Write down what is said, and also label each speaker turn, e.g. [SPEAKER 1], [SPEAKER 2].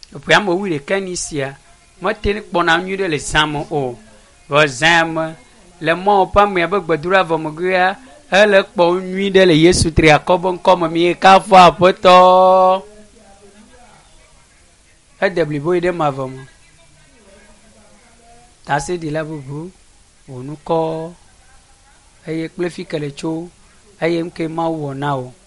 [SPEAKER 1] Puis à moi oui les canisia. Moi t'es bon à mieux de les samons o. Vos âmes le mot pas mais avec badura va me guia. Elle bon nuit de les Yesu tria comme mi ka fois poto. Elle débli boy de ma vamo. T'as c'est de la boubou. On nous co. Aye plefi kale cho. Aye mke ma wo nao.